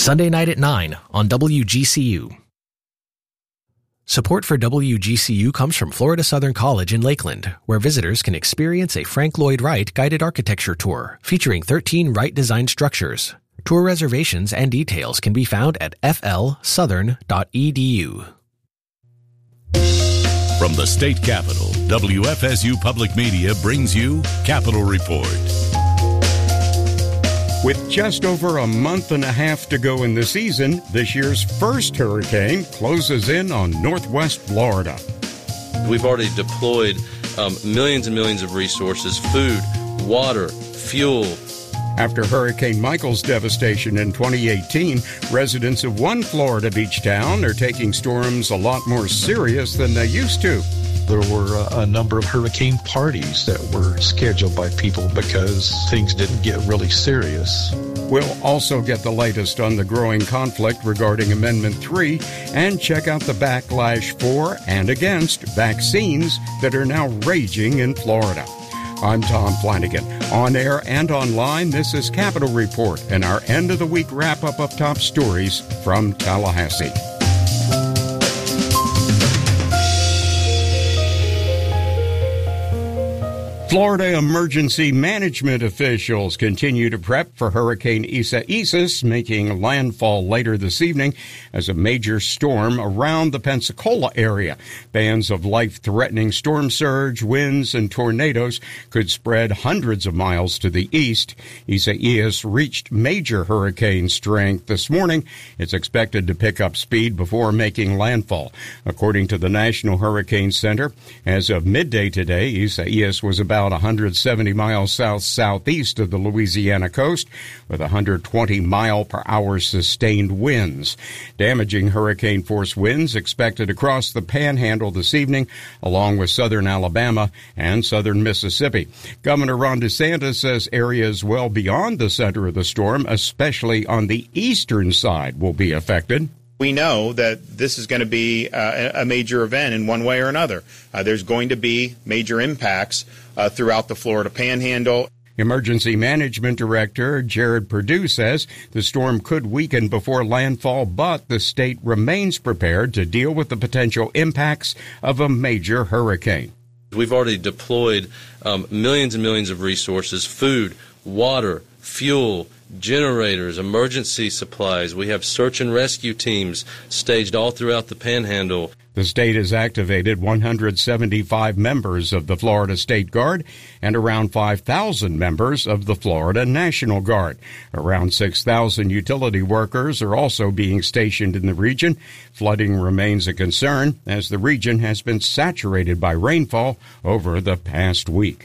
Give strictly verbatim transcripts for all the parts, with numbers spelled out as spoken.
Sunday night at nine on W G C U. Support for W G C U comes from Florida Southern College in Lakeland, where visitors can experience a Frank Lloyd Wright guided architecture tour featuring thirteen Wright-designed structures. Tour reservations and details can be found at f l southern dot e d u. From the state capitol, W F S U Public Media brings you Capitol Report. With just over a month and a half to go in the season, this year's first hurricane closes in on northwest Florida. We've already deployed um, millions and millions of resources, food, water, fuel. After Hurricane Michael's devastation in twenty eighteen, residents of one Florida beach town are taking storms a lot more serious than they used to. There were a, a number of hurricane parties that were scheduled by people because things didn't get really serious. We'll also get the latest on the growing conflict regarding Amendment three and check out the backlash for and against vaccines that are now raging in Florida. I'm Tom Flanagan. On air and online, this is Capitol Report and our end-of-the-week wrap-up of top stories from Tallahassee. Florida emergency management officials continue to prep for Hurricane Isaias, making landfall later this evening as a major storm around the Pensacola area. Bands of life-threatening storm surge, winds, and tornadoes could spread hundreds of miles to the east. Isaias reached major hurricane strength this morning. It's expected to pick up speed before making landfall. According to the National Hurricane Center, as of midday today, Isaias was about one hundred seventy miles south-southeast of the Louisiana coast with one hundred twenty mile per hour sustained winds. Damaging hurricane-force winds expected across the Panhandle this evening, along with southern Alabama and southern Mississippi. Governor Ron DeSantis says areas well beyond the center of the storm, especially on the eastern side, will be affected. We know that this is going to be uh, a major event in one way or another. Uh, there's going to be major impacts uh, throughout the Florida Panhandle. Emergency Management Director Jared Perdue says the storm could weaken before landfall, but the state remains prepared to deal with the potential impacts of a major hurricane. We've already deployed um, millions and millions of resources, food, water, fuel, generators, emergency supplies. We have search and rescue teams staged all throughout the Panhandle. The state has activated one hundred seventy-five members of the Florida State Guard and around five thousand members of the Florida National Guard. Around six thousand utility workers are also being stationed in the region. Flooding remains a concern as the region has been saturated by rainfall over the past week.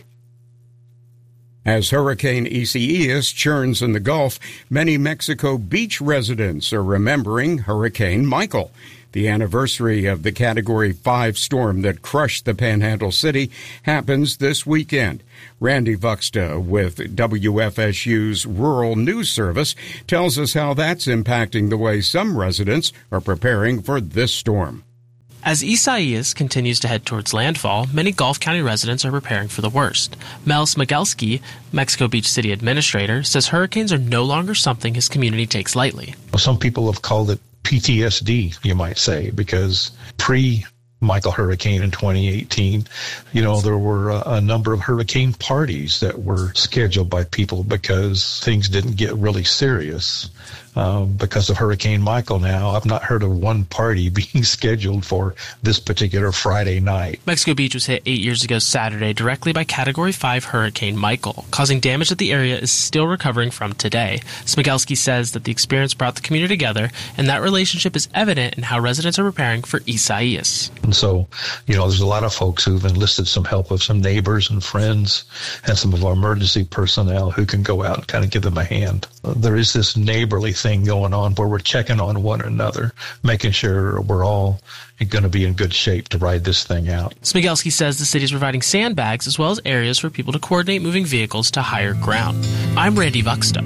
As Hurricane Isaias churns in the Gulf, many Mexico Beach residents are remembering Hurricane Michael. The anniversary of the Category five storm that crushed the Panhandle city happens this weekend. Randy Vuxta with W F S U's Rural News Service tells us how that's impacting the way some residents are preparing for this storm. As Isaias continues to head towards landfall, many Gulf County residents are preparing for the worst. Mel Smigelski, Mexico Beach City Administrator, says hurricanes are no longer something his community takes lightly. Some people have called it P T S D, you might say, because pre Michael hurricane in twenty eighteen, you know, there were a, a number of hurricane parties that were scheduled by people because things didn't get really serious. Um, because of Hurricane Michael now, I've not heard of one party being scheduled for this particular Friday night. Mexico Beach was hit eight years ago Saturday directly by Category five Hurricane Michael, causing damage that the area is still recovering from today. Smigelski says that the experience brought the community together, and that relationship is evident in how residents are preparing for Isaias. And so, you know, there's a lot of folks who've enlisted some help of some neighbors and friends and some of our emergency personnel who can go out and kind of give them a hand. There is this neighborly thing going on where we're checking on one another, making sure we're all going to be in good shape to ride this thing out. Smigelski says the city is providing sandbags as well as areas for people to coordinate moving vehicles to higher ground. I'm Randy Vuxta.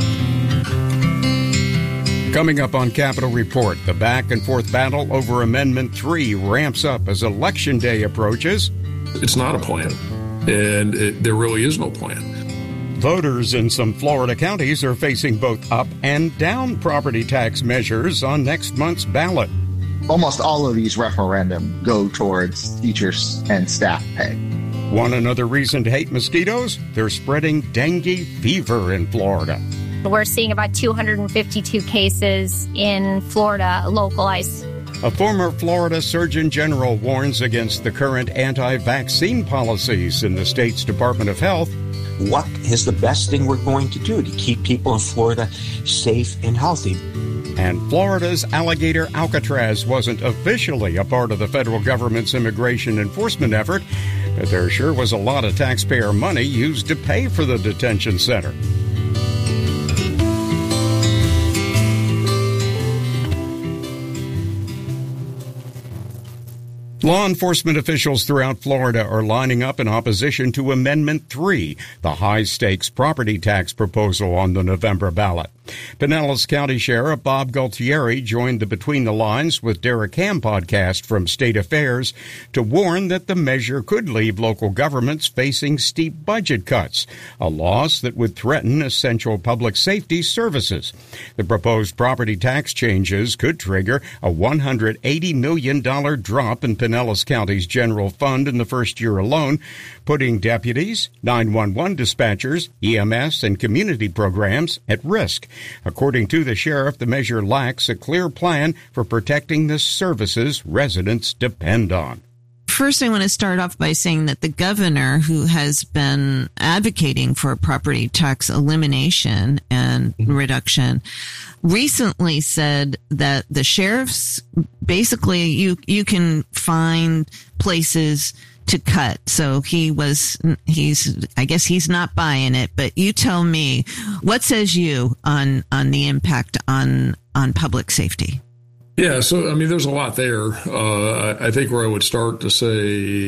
Coming up on Capitol Report, the back-and-forth battle over Amendment three ramps up as Election Day approaches. It's not a plan, and it, there really is no plan. Voters in some Florida counties are facing both up and down property tax measures on next month's ballot. Almost all of these referendum go towards teachers and staff pay. Want another reason to hate mosquitoes? They're spreading dengue fever in Florida. We're seeing about two hundred fifty-two cases in Florida localized. A former Florida Surgeon General warns against the current anti-vaccine policies in the state's Department of Health. What is the best thing we're going to do to keep people in Florida safe and healthy? And Florida's alligator Alcatraz wasn't officially a part of the federal government's immigration enforcement effort, but there sure was a lot of taxpayer money used to pay for the detention center. Law enforcement officials throughout Florida are lining up in opposition to Amendment three, the high-stakes property tax proposal on the November ballot. Pinellas County Sheriff Bob Gualtieri joined the Between the Lines with Derek Ham podcast from State Affairs to warn that the measure could leave local governments facing steep budget cuts, a loss that would threaten essential public safety services. The proposed property tax changes could trigger a one hundred eighty million dollars drop in Pinellas County's general fund in the first year alone, putting deputies, nine one one dispatchers, E M S, and community programs at risk. According to the sheriff, the measure lacks a clear plan for protecting the services residents depend on. First, I want to start off by saying that the governor, who has been advocating for property tax elimination and reduction, recently said that the sheriffs, basically, you you can find places to cut. So he was, he's, I guess he's not buying it, but you tell me, what says you on, on the impact on, on public safety? Yeah, so, I mean, there's a lot there. Uh, I think where I would start to say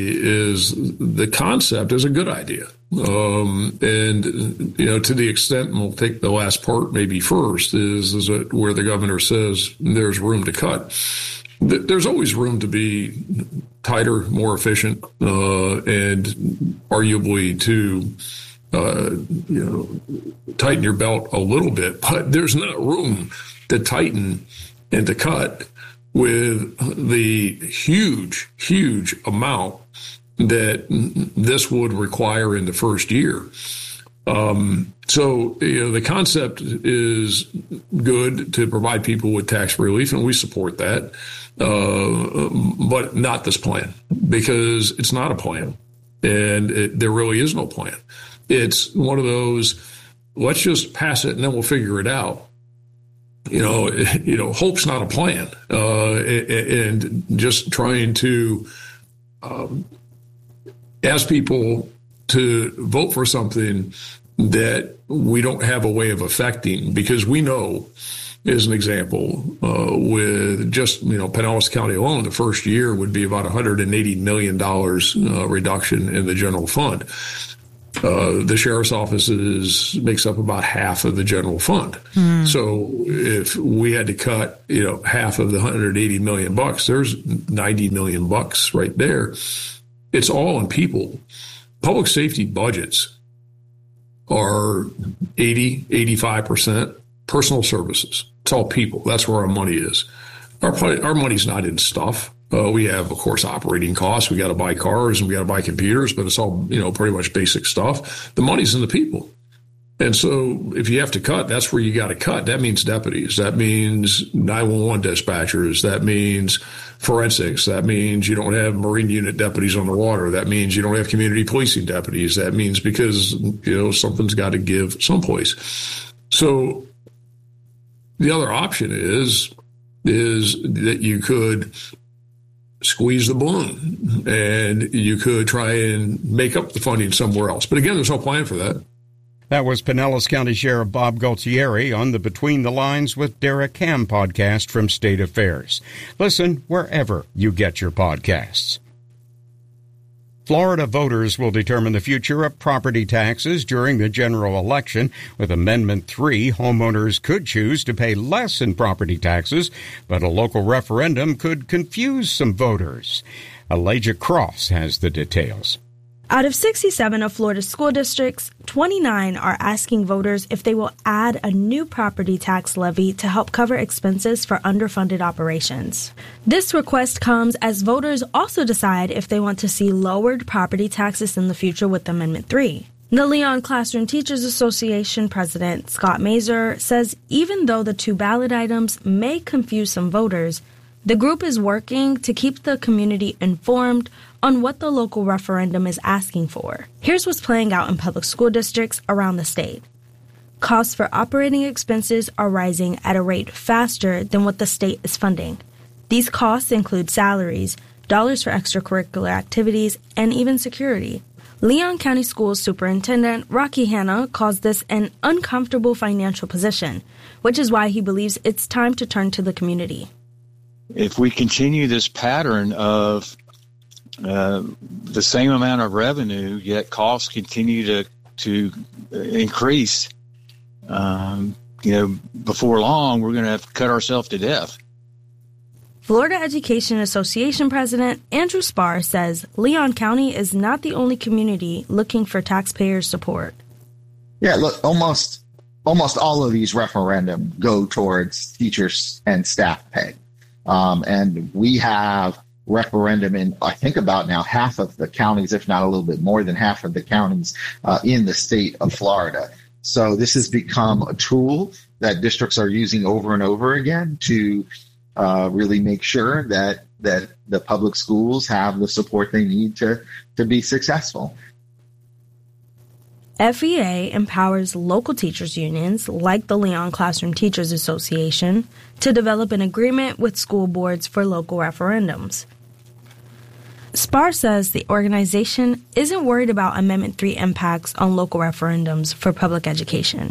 is the concept is a good idea. Um, and, you know, to the extent, and we'll take the last part maybe first, is, is it where the governor says there's room to cut. There's always room to be tighter, more efficient, uh, and arguably to, uh, you know, tighten your belt a little bit. But there's not room to tighten and to cut with the huge, huge amount that this would require in the first year. Um, so, you know, the concept is good to provide people with tax relief, and we support that, uh, but not this plan, because it's not a plan, and it, there really is no plan. It's one of those, let's just pass it and then we'll figure it out. You know, you know, hope's not a plan, uh, and just trying to um, ask people to vote for something that we don't have a way of affecting, because we know, as an example, uh, with just, you know, Pinellas County alone, the first year would be about one hundred eighty million dollars uh, reduction in the general fund. Uh, the sheriff's office is, makes up about half of the general fund. Mm. So if we had to cut, you know, half of the one hundred eighty million bucks, there's ninety million bucks right there. It's all on people. Public safety budgets are eighty, eighty-five percent personal services. It's all people. That's where our money is. Our, our money's not in stuff. Uh, we have, of course, operating costs. We got to buy cars and we got to buy computers, but it's all, you know, pretty much basic stuff. The money's in the people. And so if you have to cut, that's where you got to cut. That means deputies. That means nine one one dispatchers. That means forensics. That means you don't have Marine unit deputies on the water. That means you don't have community policing deputies. That means because, you know, something's got to give someplace. So the other option is, is that you could squeeze the balloon and you could try and make up the funding somewhere else. But again, there's no plan for that. That was Pinellas County Sheriff Bob Gualtieri on the Between the Lines with Derek Ham podcast from State Affairs. Listen wherever you get your podcasts. Florida voters will determine the future of property taxes during the general election. With Amendment three, homeowners could choose to pay less in property taxes, but a local referendum could confuse some voters. Elijah Cross has the details. Out of sixty-seven of Florida's school districts, twenty-nine are asking voters if they will add a new property tax levy to help cover expenses for underfunded operations. This request comes as voters also decide if they want to see lowered property taxes in the future with Amendment three. The Leon Classroom Teachers Association president, Scott Mazer, says even though the two ballot items may confuse some voters, the group is working to keep the community informed on what the local referendum is asking for. Here's what's playing out in public school districts around the state. Costs for operating expenses are rising at a rate faster than what the state is funding. These costs include salaries, dollars for extracurricular activities, and even security. Leon County Schools Superintendent Rocky Hanna calls this an uncomfortable financial position, which is why he believes it's time to turn to the community. If we continue this pattern of uh, the same amount of revenue, yet costs continue to to increase, um, you know, before long, we're going to have to cut ourselves to death. Florida Education Association President Andrew Spar says Leon County is not the only community looking for taxpayer support. Yeah, look, almost almost all of these referendum go towards teachers and staff pay. Um, and we have referendum in, I think, about now half of the counties, if not a little bit more than half of the counties uh, in the state of Florida. So this has become a tool that districts are using over and over again to uh, really make sure that that the public schools have the support they need to, to be successful. F E A empowers local teachers unions, like the Leon Classroom Teachers Association, to develop an agreement with school boards for local referendums. Spar says the organization isn't worried about Amendment three impacts on local referendums for public education.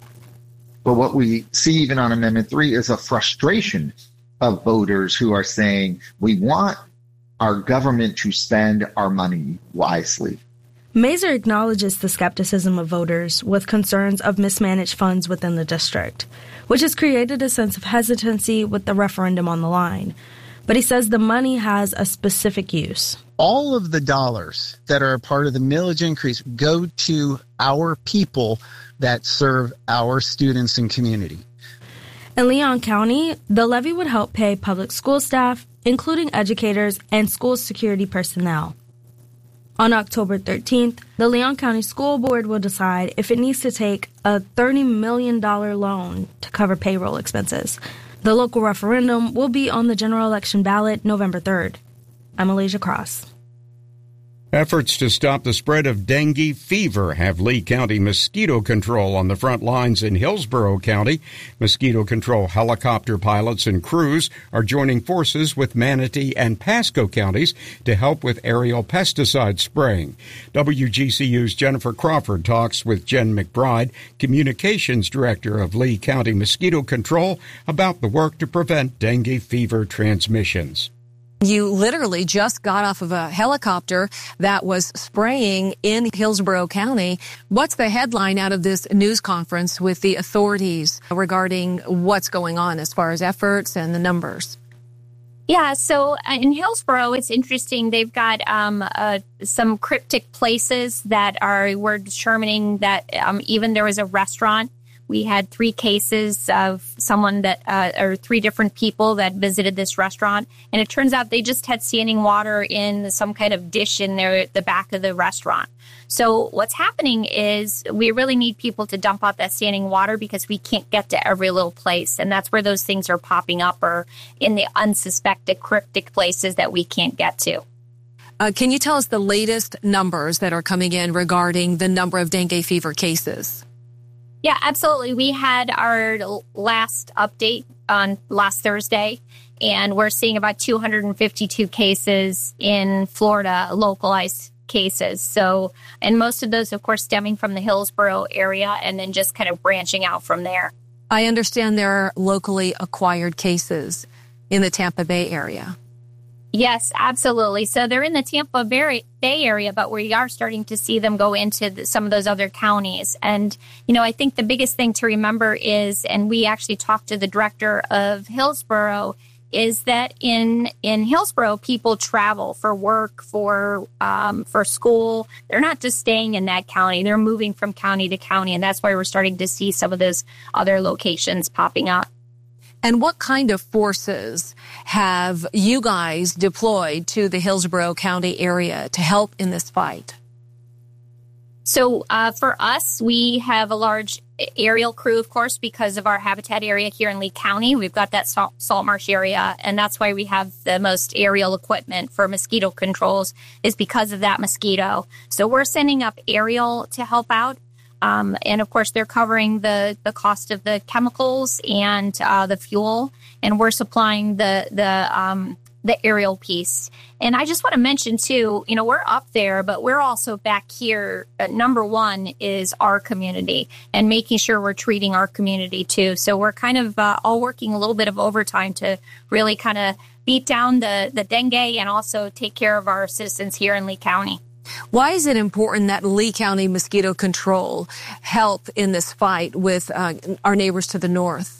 But what we see even on Amendment three is a frustration of voters who are saying, we want our government to spend our money wisely. Mazer acknowledges the skepticism of voters with concerns of mismanaged funds within the district, which has created a sense of hesitancy with the referendum on the line. But he says the money has a specific use. All of the dollars that are a part of the millage increase go to our people that serve our students and community. In Leon County, the levy would help pay public school staff, including educators and school security personnel. On October thirteenth, the Leon County School Board will decide if it needs to take a thirty million dollars loan to cover payroll expenses. The local referendum will be on the general election ballot November third. I'm Malaysia Cross. Efforts to stop the spread of dengue fever have Lee County Mosquito Control on the front lines in Hillsborough County. Mosquito control helicopter pilots and crews are joining forces with Manatee and Pasco counties to help with aerial pesticide spraying. W G C U's Jennifer Crawford talks with Jen McBride, Communications Director of Lee County Mosquito Control, about the work to prevent dengue fever transmissions. You literally just got off of a helicopter that was spraying in Hillsborough County. What's the headline out of this news conference with the authorities regarding what's going on as far as efforts and the numbers? Yeah, so in Hillsborough, it's interesting. They've got um, uh, some cryptic places that are, we're determining that um, even there was a restaurant. We had three cases of someone that, uh, or three different people that visited this restaurant. And it turns out they just had standing water in some kind of dish in there at the back of the restaurant. So what's happening is we really need people to dump out that standing water because we can't get to every little place. And that's where those things are popping up, or in the unsuspected cryptic places that we can't get to. Uh, can you tell us the latest numbers that are coming in regarding the number of dengue fever cases? Yeah, absolutely. We had our last update on last Thursday, and we're seeing about two hundred fifty-two cases in Florida, localized cases. So, and most of those, of course, stemming from the Hillsborough area and then just kind of branching out from there. I understand there are locally acquired cases in the Tampa Bay area. Yes, absolutely. So they're in the Tampa Bay area, but we are starting to see them go into the, some of those other counties. And, you know, I think the biggest thing to remember is, and we actually talked to the director of Hillsborough, is that in in Hillsborough, people travel for work, for um, for school. They're not just staying in that county; they're moving from county to county, and that's why we're starting to see some of those other locations popping up. And what kind of forces have you guys deployed to the Hillsborough County area to help in this fight? So uh, for us, we have a large aerial crew, of course, because of our habitat area here in Lee County. We've got that salt, salt marsh area, and that's why we have the most aerial equipment for mosquito controls, is because of that mosquito. So we're sending up aerial to help out. Um, and, of course, they're covering the, the cost of the chemicals and uh, the fuel, and we're supplying the the um, the aerial piece. And I just want to mention, too, you know, we're up there, but we're also back here. Uh, number one is our community and making sure we're treating our community, too. So we're kind of uh, all working a little bit of overtime to really kind of beat down the, the dengue and also take care of our citizens here in Lee County. Why is it important that Lee County Mosquito Control help in this fight with uh, our neighbors to the north?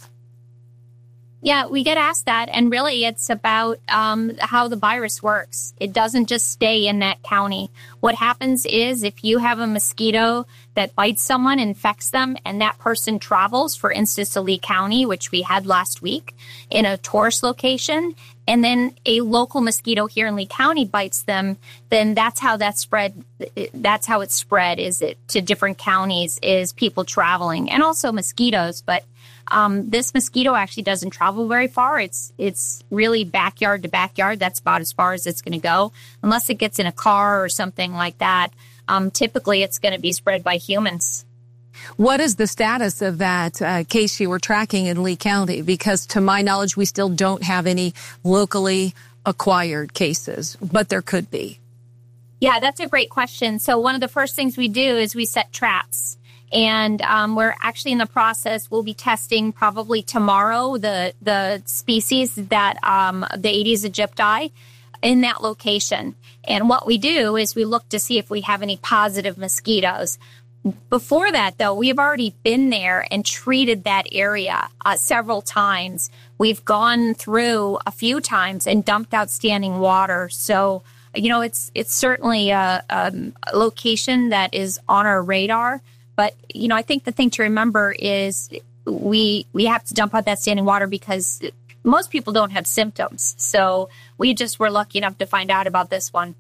Yeah, we get asked that, and really it's about um, how the virus works. It doesn't just stay in that county. What happens is if you have a mosquito that bites someone, infects them, and that person travels, for instance, to Lee County, which we had last week, in a tourist location, and then a local mosquito here in Lee County bites them, then that's how that spread, that's how it's spread, is it to different counties, is people traveling, and also mosquitoes, but Um, this mosquito actually doesn't travel very far. It's it's really backyard to backyard. That's about as far as it's going to go. Unless it gets in a car or something like that, um, typically it's going to be spread by humans. What is the status of that uh, case you were tracking in Lee County? Because to my knowledge, we still don't have any locally acquired cases, but there could be. Yeah, that's a great question. So one of the first things we do is we set traps. And um, we're actually in the process. We'll be testing probably tomorrow the the species that um, the Aedes aegypti in that location. And what we do is we look to see if we have any positive mosquitoes. Before that, though, we've already been there and treated that area uh, several times. We've gone through a few times and dumped out standing water. So, you know, it's it's certainly a, a location that is on our radar. But, you know, I think the thing to remember is we we have to dump out that standing water because most people don't have symptoms. So we just were lucky enough to find out about this one.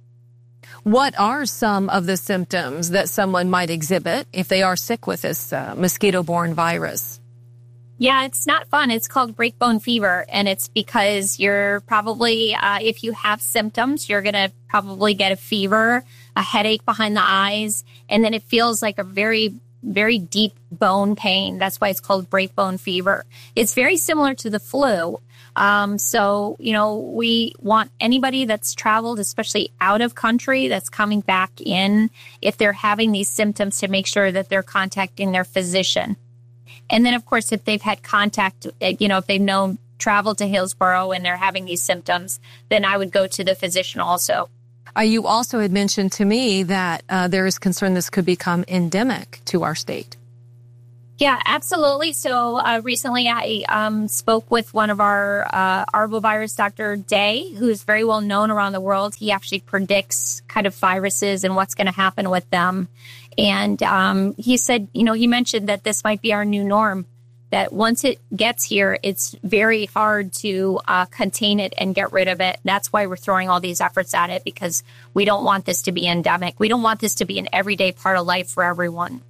What are some of the symptoms that someone might exhibit if they are sick with this uh, mosquito-borne virus? Yeah, it's not fun. It's called breakbone fever, and it's because you're probably, uh, if you have symptoms, you're going to probably get a fever, a headache behind the eyes, and then it feels like a very, very deep bone pain. That's why it's called breakbone fever. It's very similar to the flu. Um, so, you know, we want anybody that's traveled, especially out of country, that's coming back in, if they're having these symptoms, to make sure that they're contacting their physician. And then, of course, if they've had contact, you know, if they've known travel to Hillsborough and they're having these symptoms, then I would go to the physician also. Uh, you also had mentioned to me that uh, there is concern this could become endemic to our state. Yeah, absolutely. So uh, recently I um, spoke with one of our uh, arbovirus, Doctor Day, who's very well known around the world. He actually predicts kind of viruses and what's going to happen with them. And um, he said, you know, he mentioned that this might be our new norm, that once it gets here, it's very hard to uh, contain it and get rid of it. That's why we're throwing all these efforts at it, because we don't want this to be endemic. We don't want this to be an everyday part of life for everyone.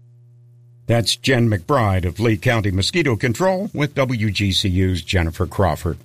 That's Jen McBride of Lee County Mosquito Control with W G C U's Jennifer Crawford.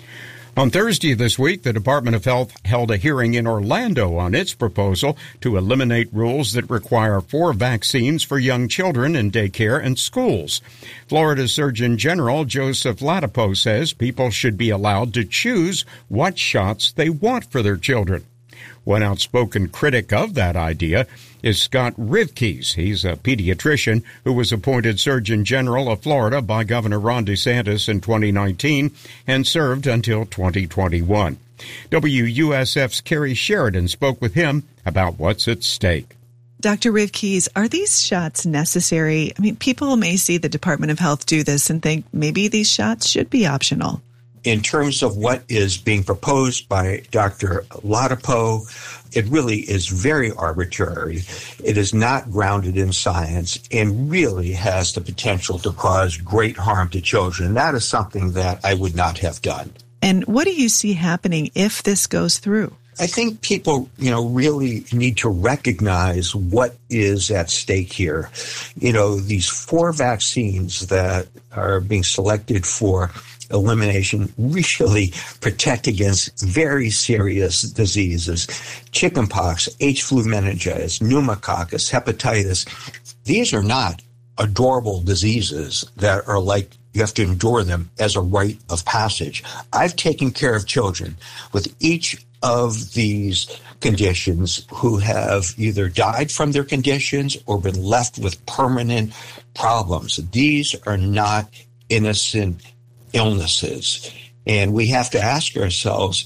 On Thursday this week, the Department of Health held a hearing in Orlando on its proposal to eliminate rules that require four vaccines for young children in daycare and schools. Florida Surgeon General Joseph Ladapo says people should be allowed to choose what shots they want for their children. One outspoken critic of that idea is Scott Rivkees. He's a pediatrician who was appointed Surgeon General of Florida by Governor Ron DeSantis in twenty nineteen and served until twenty twenty-one. W U S F's Carrie Sheridan spoke with him about what's at stake. Doctor Rivkees, are these shots necessary? I mean, people may see the Department of Health do this and think maybe these shots should be optional. In terms of what is being proposed by Doctor Ladapo, it really is very arbitrary. It is not grounded in science and really has the potential to cause great harm to children. That is something that I would not have done. And what do you see happening if this goes through? I think people, you know, really need to recognize what is at stake here. You know, these four vaccines that are being selected for elimination really protect against very serious diseases. Chickenpox, H. flu meningitis, pneumococcus, hepatitis. These are not adorable diseases that are like you have to endure them as a rite of passage. I've taken care of children with each of these conditions who have either died from their conditions or been left with permanent problems. These are not innocent illnesses. And we have to ask ourselves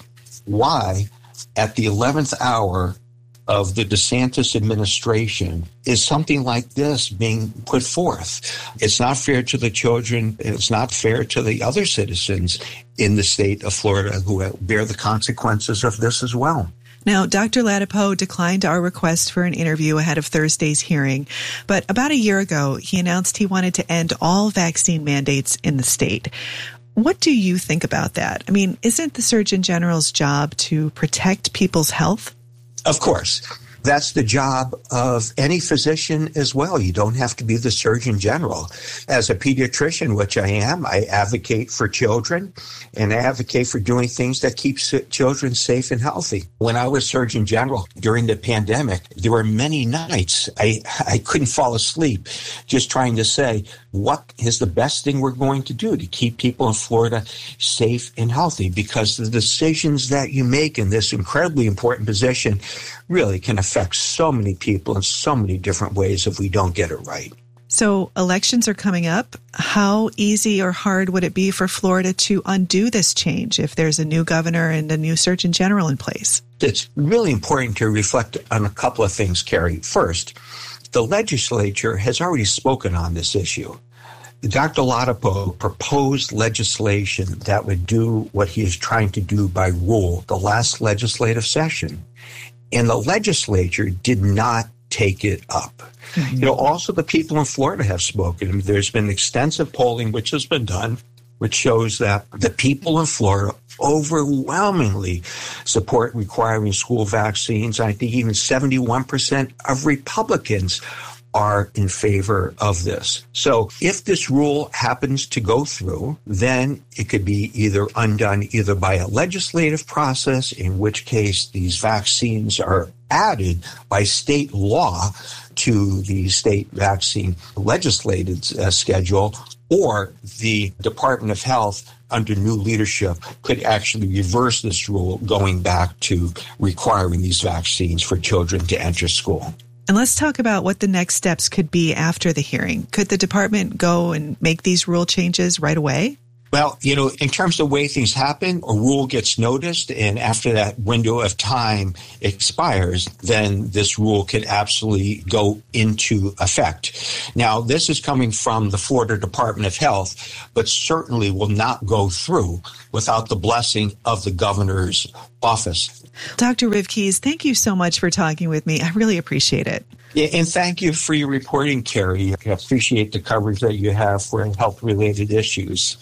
why at the eleventh hour of the DeSantis administration is something like this being put forth. It's not fair to the children. It's not fair to the other citizens in the state of Florida who bear the consequences of this as well. Now, Doctor Ladapo declined our request for an interview ahead of Thursday's hearing, but about a year ago, he announced he wanted to end all vaccine mandates in the state. What do you think about that? I mean, isn't the Surgeon General's job to protect people's health? Of course. That's the job of any physician as well. You don't have to be the Surgeon General. As a pediatrician, which I am, I advocate for children and I advocate for doing things that keep children safe and healthy. When I was Surgeon General during the pandemic, there were many nights I, I couldn't fall asleep just trying to say, what is the best thing we're going to do to keep people in Florida safe and healthy? Because the decisions that you make in this incredibly important position really can affect so many people in so many different ways if we don't get it right. So elections are coming up. How easy or hard would it be for Florida to undo this change if there's a new governor and a new Surgeon General in place? It's really important to reflect on a couple of things, Carrie. First, the legislature has already spoken on this issue. Doctor Ladapo proposed legislation that would do what he is trying to do by rule the last legislative session. And the legislature did not take it up. Mm-hmm. You know, also the people in Florida have spoken. There's been extensive polling which has been done, which shows that the people in Florida overwhelmingly support requiring school vaccines. I think even seventy-one percent of Republicans are in favor of this. So if this rule happens to go through, then it could be either undone either by a legislative process, in which case these vaccines are added by state law to the state vaccine legislated uh, schedule, or the Department of Health under new leadership could actually reverse this rule, going back to requiring these vaccines for children to enter school. And let's talk about what the next steps could be after the hearing. Could the department go and make these rule changes right away? Well, you know, in terms of the way things happen, a rule gets noticed, and after that window of time expires, then this rule can absolutely go into effect. Now, this is coming from the Florida Department of Health, but certainly will not go through without the blessing of the governor's office. Doctor Rivkees, thank you so much for talking with me. I really appreciate it. Yeah, and thank you for your reporting, Carrie. I appreciate the coverage that you have for health-related issues.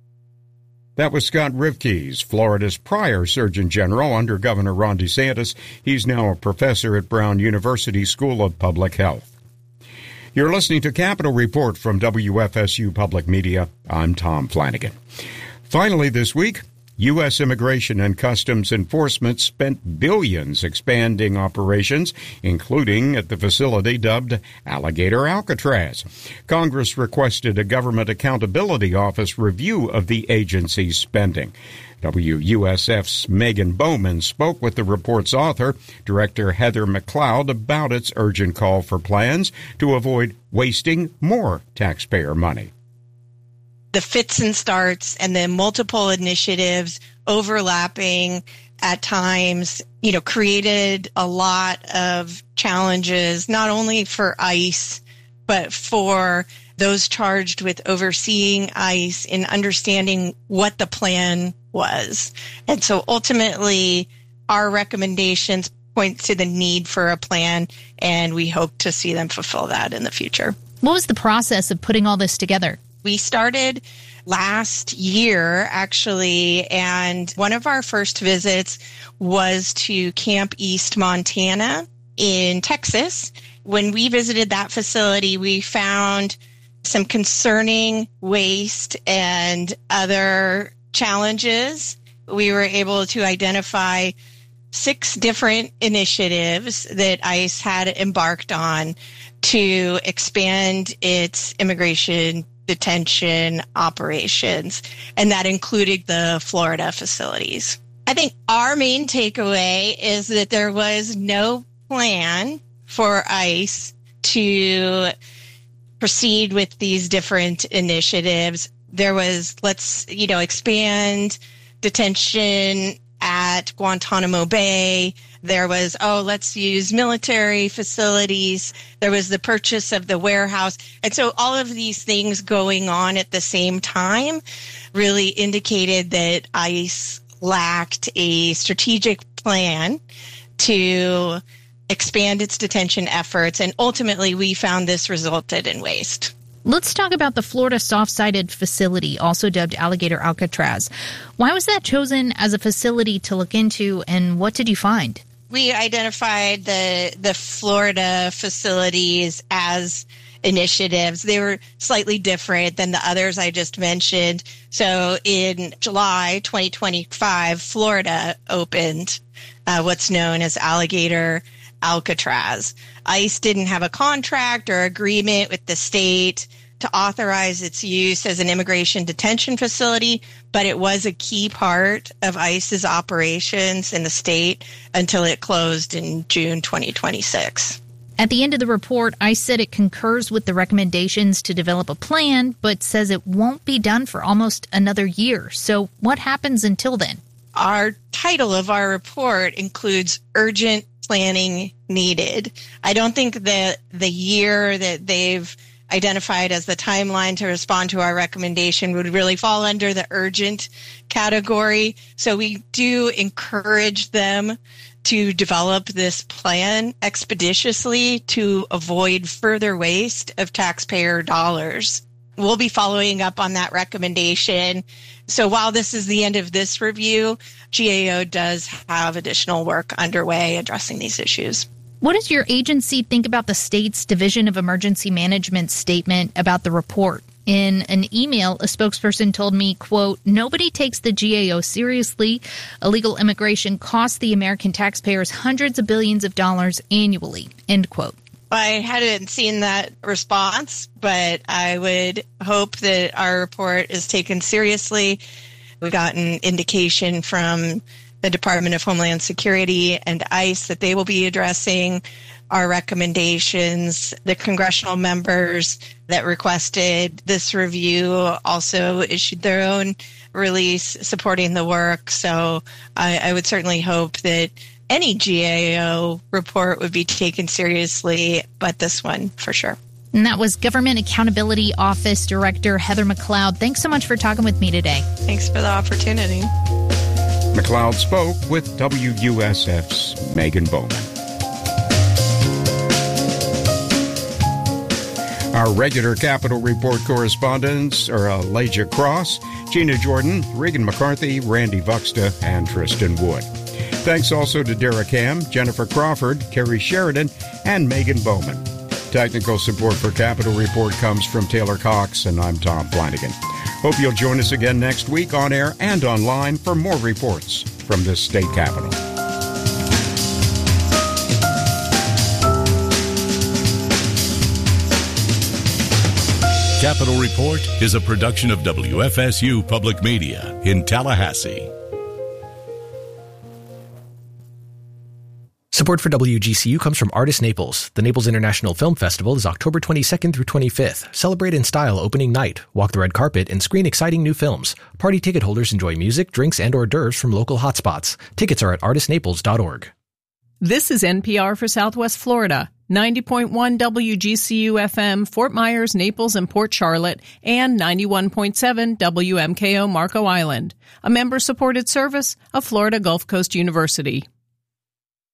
That was Scott Rivkees, Florida's prior Surgeon General under Governor Ron DeSantis. He's now a professor at Brown University School of Public Health. You're listening to Capitol Report from W F S U Public Media. I'm Tom Flanagan. Finally this week, U S. Immigration and Customs Enforcement spent billions expanding operations, including at the facility dubbed Alligator Alcatraz. Congress requested a Government Accountability Office review of the agency's spending. W U S F's Megan Bowman spoke with the report's author, Director Heather McLeod, about its urgent call for plans to avoid wasting more taxpayer money. The fits and starts and the multiple initiatives overlapping at times, you know, created a lot of challenges, not only for ICE, but for those charged with overseeing ICE in understanding what the plan was. And so ultimately, our recommendations point to the need for a plan, and we hope to see them fulfill that in the future. What was the process of putting all this together? We started last year, actually, and one of our first visits was to Camp East Montana in Texas. When we visited that facility, we found some concerning waste and other challenges. We were able to identify six different initiatives that ICE had embarked on to expand its immigration detention operations, and that included the Florida facilities. I think our main takeaway is that there was no plan for ICE to proceed with these different initiatives. There was, let's, you know, expand detention at Guantanamo Bay. There was, oh, let's use military facilities. There was the purchase of the warehouse. And so all of these things going on at the same time really indicated that ICE lacked a strategic plan to expand its detention efforts. And ultimately, we found this resulted in waste. Let's talk about the Florida soft-sided facility, also dubbed Alligator Alcatraz. Why was that chosen as a facility to look into, and what did you find? We identified the the Florida facilities as initiatives. They were slightly different than the others I just mentioned. So in July twenty twenty-five, Florida opened uh, what's known as Alligator Alcatraz. ICE didn't have a contract or agreement with the state to authorize its use as an immigration detention facility, but it was a key part of ICE's operations in the state until it closed in June twenty twenty-six. At the end of the report, ICE said it concurs with the recommendations to develop a plan, but says it won't be done for almost another year. So what happens until then? Our title of our report includes urgent planning needed. I don't think that the year that they've identified as the timeline to respond to our recommendation would really fall under the urgent category. So we do encourage them to develop this plan expeditiously to avoid further waste of taxpayer dollars. We'll be following up on that recommendation. So while this is the end of this review, G A O does have additional work underway addressing these issues. What does your agency think about the state's Division of Emergency Management statement about the report? In an email, a spokesperson told me, quote, "Nobody takes the G A O seriously. Illegal immigration costs the American taxpayers hundreds of billions of dollars annually," end quote. I hadn't seen that response, but I would hope that our report is taken seriously. We've gotten indication from the Department of Homeland Security and ICE that they will be addressing our recommendations. The congressional members that requested this review also issued their own release supporting the work. So I, I would certainly hope that any G A O report would be taken seriously, but this one for sure. And that was Government Accountability Office Director Heather McLeod. Thanks so much for talking with me today. Thanks for the opportunity. McLeod spoke with W U S F's Megan Bowman. Our regular Capitol Report correspondents are Elijah Cross, Gina Jordan, Regan McCarthy, Randy Vuxta, and Tristan Wood. Thanks also to Derek Ham, Jennifer Crawford, Kerry Sheridan, and Megan Bowman. Technical support for Capitol Report comes from Taylor Cox, and I'm Tom Flanagan. Hope you'll join us again next week on air and online for more reports from this state capitol. Capitol Report is a production of W F S U Public Media in Tallahassee. Support for W G C U comes from Artist Naples. The Naples International Film Festival is October twenty-second through twenty-fifth. Celebrate in style opening night, walk the red carpet, and screen exciting new films. Party ticket holders enjoy music, drinks, and hors d'oeuvres from local hotspots. Tickets are at artist naples dot org. This is N P R for Southwest Florida. ninety point one W G C U F M, Fort Myers, Naples, and Port Charlotte, and ninety-one point seven W M K O Marco Island, a member-supported service of Florida Gulf Coast University.